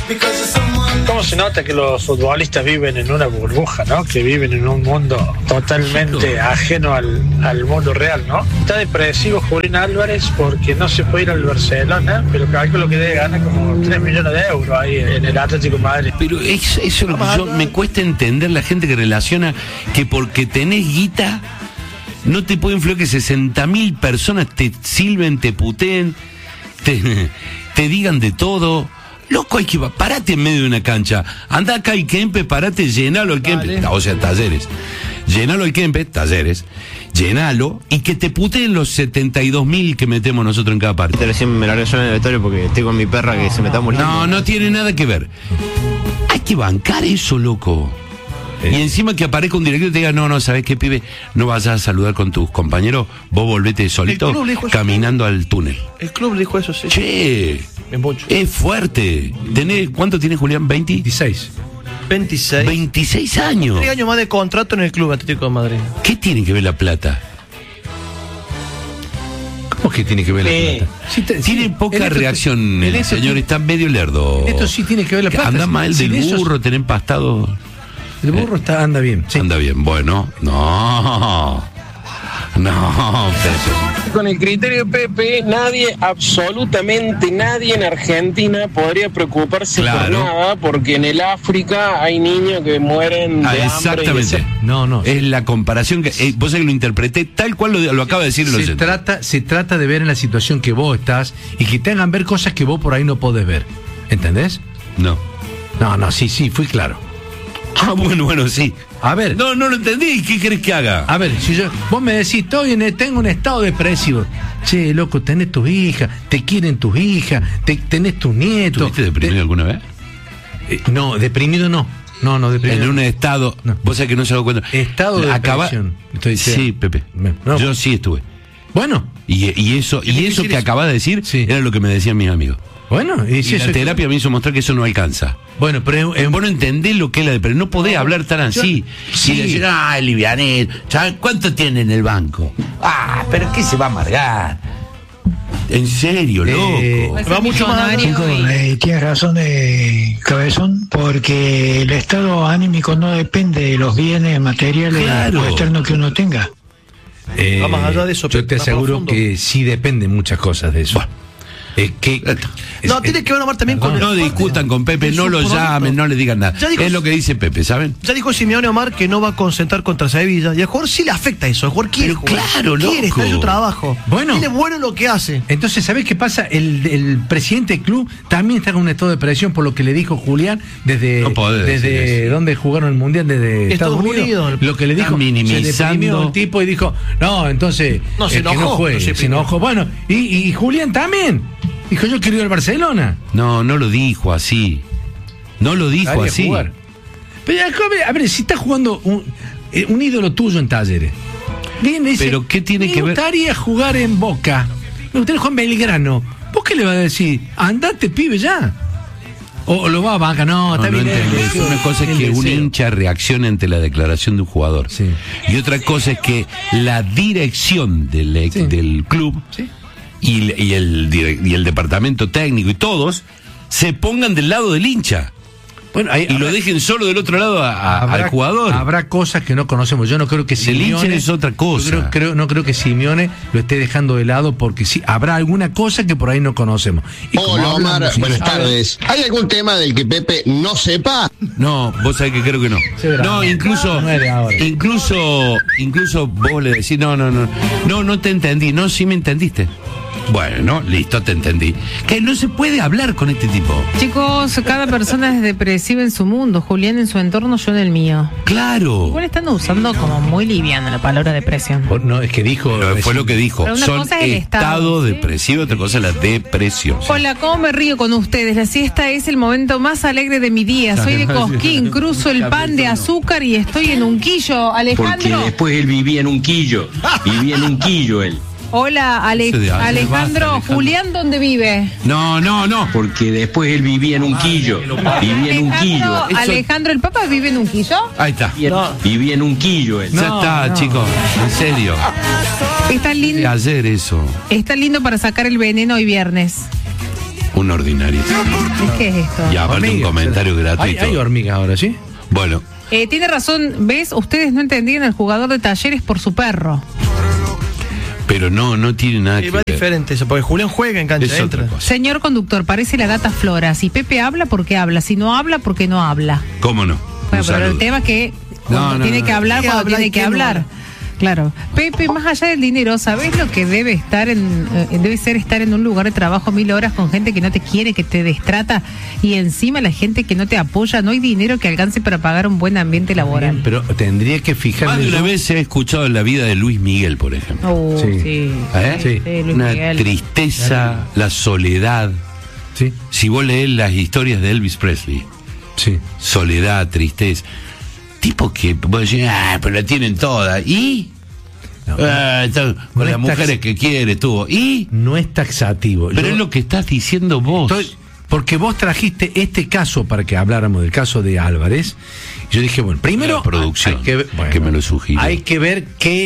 ¿Cómo se nota que los futbolistas viven en una burbuja, ¿no? Que viven en un mundo totalmente ajeno al mundo real, ¿no? Está depresivo Julián Álvarez porque no se puede ir al Barcelona, pero calculo que debe ganar como 3 millones de euros ahí en el Atlético de Madrid. Pero eso es lo que me cuesta entender, la gente que relaciona que porque tenés guita no te puede influir que 60.000 personas te silben, te puteen, te digan de todo. Loco, hay que parate en medio de una cancha. Anda acá y Kempe, parate, llenalo el Kempe. O sea, Talleres. Llenalo el Kempe, Talleres. Llenalo y que te puteen los 72.000 que metemos nosotros en cada parte. Recién me largué yo en el vestuario porque estoy con mi perra que se me está muriendo. No tiene nada que ver. Hay que bancar eso, loco. Y encima que aparezca un director y te diga, no, ¿sabes qué, pibe? No vayas a saludar con tus compañeros, vos volvete solito caminando al túnel. El club le dijo eso, sí. Che, es fuerte. ¿Cuánto tiene Julián? ¿26? 26 años. 3 años más de contrato en el Club Atlético de Madrid. ¿Qué tiene que ver la plata? ¿Cómo que tiene que ver la plata? Sí, tiene poca reacción, el señor, está medio lerdo. Esto sí tiene que ver la plata. Anda mal del burro, tener empastado. El burro anda bien. Sí. Anda bien, bueno, no, Pepe. Con el criterio de Pepe, absolutamente nadie en Argentina podría preocuparse por nada, porque en el África hay niños que mueren de exactamente. hambre. No. Es la comparación que vos sabés que lo interpreté tal cual lo acaba de decir. Se trata de ver en la situación que vos estás y que te hagan ver cosas que vos por ahí no podés ver. ¿Entendés? No, sí, fui claro. Bueno, sí. A ver. No lo entendí. ¿Qué querés que haga? A ver, si vos me decís, tengo un estado depresivo. Che, loco, tenés tus hijas, te quieren tus hijas, tenés tus nietos. ¿Estuviste deprimido alguna vez? No, deprimido no. No, deprimido. En un estado. No. Vos sabés que no se ha dado cuenta. Estado de depresión. Sí, Pepe. No. Yo sí estuve. Bueno. Y eso que acabas de decir era lo que me decían mis amigos. Bueno, y la terapia me hizo mostrar que eso no alcanza. Bueno, pero vos no entendés lo que es la depresión. No podés hablar tan así. Sí. Y decir, livianet, ¿sabes cuánto tiene en el banco? Pero ¿qué se va a amargar? En serio, loco. Va mucho más. Chicos, tienes razón de Cabezón, porque el estado anímico no depende de los bienes materiales o externos que uno tenga. Va más allá de eso. Yo te aseguro que sí dependen muchas cosas de eso. Tiene que ver, Omar, también con... No discutan con Pepe, no lo llamen, no le digan nada. Es lo que dice Pepe, ¿saben? Ya dijo Simeone, Omar, que no va a concentrar contra Sevilla. Y al jugador sí le afecta eso. El jugador quiere jugar. Claro, loco. Quiere, está en su trabajo. Tiene bueno lo que hace. Entonces, ¿sabés qué pasa? El presidente del club también está en un estado de presión por lo que le dijo Julián desde donde jugaron el Mundial, desde Estados Unidos. Lo que le dijo, minimizando. Se deprimió el tipo y dijo, entonces se enojó. Se enojó. Bueno, y Julián también. Dijo, yo quiero ir al Barcelona. No lo dijo así. No lo dijo así. Jugar. Pero a ver, si está jugando un ídolo tuyo en Talleres. Pero ¿qué tiene que ver? Me gustaría jugar en Boca. Me gustaría jugar en Belgrano. ¿Vos qué le vas a decir? Andate, pibe, ya. O lo va a bancar. Está bien. Una cosa es que un hincha reaccione ante la declaración de un jugador. Sí. Y otra cosa es que la dirección del club y el departamento técnico y todos se pongan del lado del hincha. Bueno, lo dejen solo del otro lado al jugador. Habrá cosas que no conocemos. Yo no creo que Simeone es otra cosa. No creo que Simeone lo esté dejando de lado, porque sí, habrá alguna cosa que por ahí no conocemos. Hola, Omar, buenas tardes. ¿Hay algún tema del que Pepe no sepa? No, vos sabés que creo que no. No, incluso vos le decís, no te entendí. No, sí me entendiste. Bueno, listo, te entendí. Que no se puede hablar con este tipo. Chicos, cada persona es depresiva en su mundo. Julián en su entorno, yo en el mío. Claro. Igual están usando como muy liviana la palabra depresión. No, es que dijo... Fue lo que dijo. Son estado depresivo, otra cosa es la depresión. Hola, ¿cómo me río con ustedes? La siesta es el momento más alegre de mi día. Soy de Cosquín, cruzo el pan de azúcar y estoy en Unquillo. Alejandro. Porque después él vivía en Unquillo. Él. Hola, Alejandro. Julián, ¿dónde vive? No. Porque después él vivía en Unquillo. Alejandro, ¿el Papa vive en Unquillo? Ahí está. Vivía en Unquillo él. Ya está, chicos. En serio. Está lindo. Ayer eso. Está lindo para sacar el veneno hoy viernes. Un ordinario. ¿Qué es esto? Y aparte un comentario gratuito. Hay hormigas ahora, ¿sí? Bueno. Tiene razón, ¿ves? Ustedes no entendían al jugador de Talleres por su perro. Pero no tiene nada que ver. Es diferente eso, porque Julián juega en cancha, entra. Señor conductor, parece la gata Flora. Si Pepe habla, ¿por qué habla? Si no habla, ¿por qué no habla? ¿Cómo no? Bueno, pero el tema es que tiene que hablar cuando tiene que hablar. Claro. Pepe, más allá del dinero, ¿sabés lo que debe ser estar en un lugar de trabajo 1000 horas con gente que no te quiere, que te destrata, y encima la gente que no te apoya? No hay dinero que alcance para pagar un buen ambiente laboral. Bien, pero tendría que fijarme. Más de una vez he escuchado la vida de Luis Miguel, por ejemplo. Sí. Luis una Miguel. Tristeza, la soledad. Sí. Si vos lees las historias de Elvis Presley, soledad, tristeza. Tipo que vos decís, pero la tienen todas. ¿Y? Con las mujeres que quiere, tuvo. ¿Y? No es taxativo. Pero es lo que estás diciendo vos. Porque vos trajiste este caso para que habláramos del caso de Álvarez. Yo dije, bueno, primero. La producción, que me lo sugirió. Hay que ver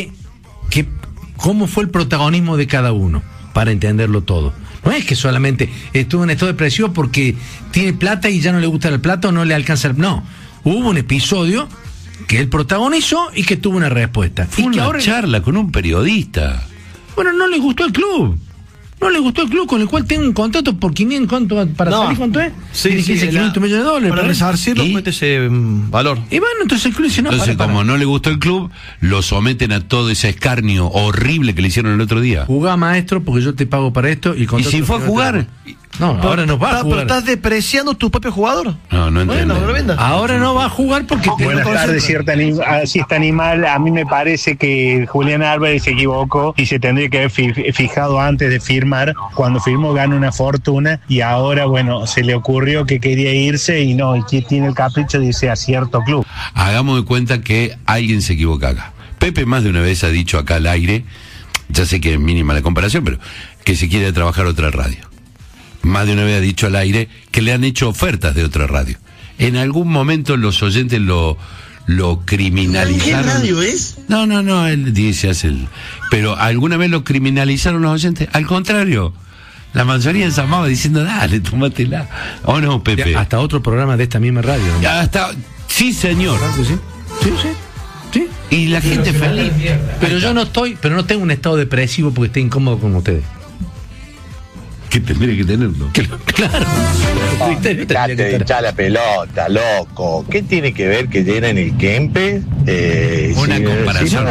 cómo fue el protagonismo de cada uno para entenderlo todo. No es que solamente estuvo en estado depresivo porque tiene plata y ya no le gusta la plata o no le alcanza. No. Hubo un episodio que él protagonizó y que tuvo una respuesta. Fue una charla con un periodista. Bueno, no le gustó el club. No le gustó el club con el cual tiene un contrato por 500, ¿cuánto es? Sí, tiene 500 millones de dólares. Para resarcirlo, mete ese valor. Y bueno, entonces el club dice, como no le gustó el club, lo someten a todo ese escarnio horrible que le hicieron el otro día. Jugá, maestro, porque yo te pago para esto. ¿Y si fue a jugar? No, ahora no va a jugar. Pero estás depreciando tu propio jugador. No entiendo. Ahora no va a jugar porque te Buenas tardes, si está animal. A mí me parece que Julián Álvarez se equivocó y se tendría que haber fijado antes de firmar. Cuando firmó gana una fortuna y ahora, bueno, se le ocurrió que quería irse y que tiene el capricho de irse a cierto club. Hagamos de cuenta que alguien se equivoca acá. Pepe más de una vez ha dicho acá al aire, ya sé que es mínima la comparación, pero que se quiere trabajar otra radio. Más de una vez ha dicho al aire que le han hecho ofertas de otra radio. En algún momento los oyentes lo criminalizaron. ¿Qué radio es? No, él dice pero alguna vez lo criminalizaron los oyentes. Al contrario, la mayoría ensambaba diciendo, dale, tómatela. ¿O no, Pepe? Hasta otro programa de esta misma radio, ¿no? Sí, señor. Sí. Y la gente feliz. Pero yo no tengo un estado depresivo porque estoy incómodo con ustedes. Que tendría que tenerlo. Claro. Dejate de echar la pelota, loco. ¿Qué tiene que ver que llenan el Kempes? Una comparación.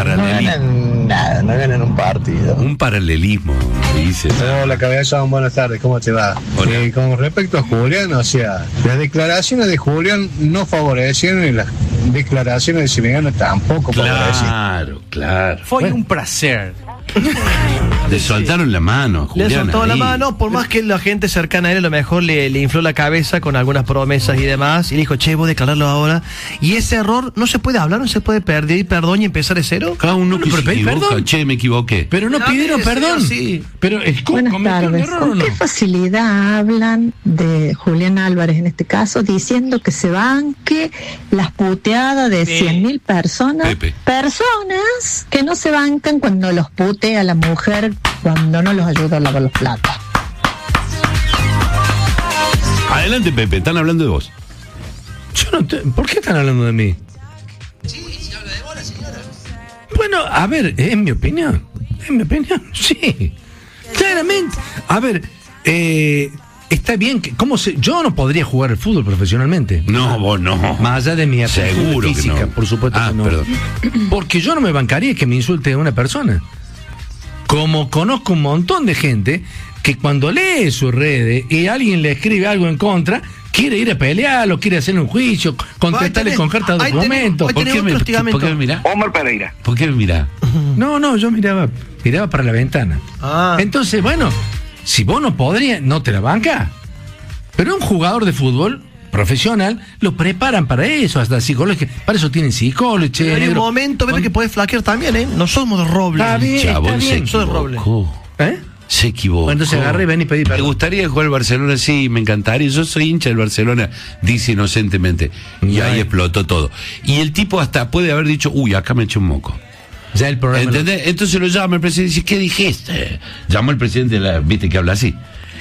No ganan un partido. Un paralelismo, dice. Hola, Cabezón, buenas tardes, ¿cómo te va? Con respecto a Julián, o sea, las declaraciones de Julián no favorecieron y las declaraciones de Simeone tampoco favorecieron. Claro. Fue un placer. Le soltaron la mano a Julián. Le soltó la mano, por más que la gente cercana a él a lo mejor le infló la cabeza con algunas promesas y demás, y le dijo, vos declararlo ahora. Y ese error no se puede hablar, no se puede pedir perdón y empezar de cero. Cada uno que se equivoca, me equivoqué. Pero no pidieron perdón. Sí. Pero buenas tardes. ¿Con qué facilidad hablan de Julián Álvarez en este caso, diciendo que se banque las puteadas de 100.000 personas? Pepe. Personas que no se bancan cuando los putea la mujer, cuando no los ayuda a lavar los platos. Adelante, Pepe, están hablando de vos. ¿Por qué están hablando de mí? Sí, habla de vos la señora. Bueno, a ver, es mi opinión, sí, claramente. A ver, está bien que yo no podría jugar al fútbol profesionalmente. No, vos no. Más allá de mi seguro física, que no. Por supuesto que no. Perdón. Porque yo no me bancaría que me insulte una persona. Como conozco un montón de gente que cuando lee sus redes y alguien le escribe algo en contra, quiere ir a pelearlo, quiere hacerle un juicio, contestarle con carta de documentos. ¿Por qué me mirá? Omar Pereira. ¿Por qué me mirá? No, yo miraba para la ventana. Entonces, bueno, si vos no podrías, no te la banca. Pero un jugador de fútbol profesional lo preparan para eso, hasta psicología. Para eso tienen psicólogos. En un momento, ves que puedes flaquear también, ¿eh? No somos de roble. Está bien. Se equivocó. Se equivocó. Bueno, entonces agarré y ven y pedí perdón. ¿Te gustaría jugar al Barcelona? Sí, me encantaría. Yo soy hincha del Barcelona, dice inocentemente. Y ahí explotó todo. Y el tipo hasta puede haber dicho, acá me eché un moco. Ya el problema. ¿Entendés? Entonces lo llama el presidente y dice, ¿qué dijiste? Llamó el presidente, viste que habla así.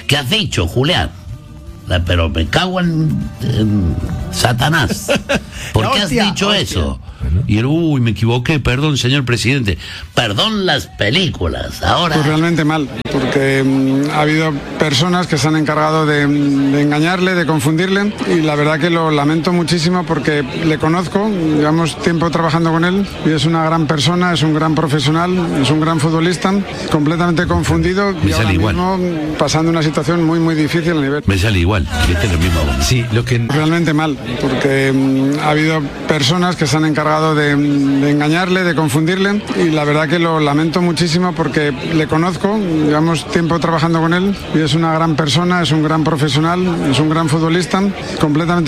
¿Qué has dicho, Julián? Pero me cago en Satanás. ¿Por qué has dicho eso? Y él, me equivoqué, perdón, señor presidente. Perdón las películas, ahora... Pues realmente mal, porque ha habido personas que se han encargado de engañarle, de confundirle, y la verdad que lo lamento muchísimo porque le conozco, llevamos tiempo trabajando con él, y es una gran persona, es un gran profesional, es un gran futbolista, completamente confundido, y ahora mismo pasando una situación muy, muy difícil a nivel... Me sale igual, viste lo mismo. Sí, lo que... Realmente mal, porque ha habido personas que se han encargado de engañarle, de confundirle, y la verdad que lo lamento muchísimo porque le conozco, llevamos tiempo trabajando con él, y es una gran persona, es un gran profesional, es un gran futbolista, completamente